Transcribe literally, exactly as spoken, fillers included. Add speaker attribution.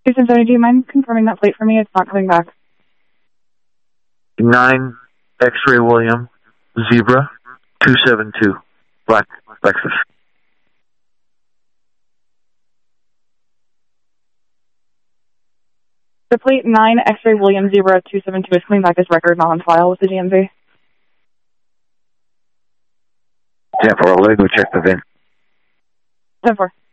Speaker 1: Houston Tony, do you mind confirming that plate for me? It's not coming back.
Speaker 2: nine X-Ray William, Zebra, two seven two, Black Lexus.
Speaker 1: The plate nine X-Ray William, Zebra, two seven two is coming back as record, not on file with the D M V.
Speaker 2: ten four, I'll go check the V I N.
Speaker 1: ten four.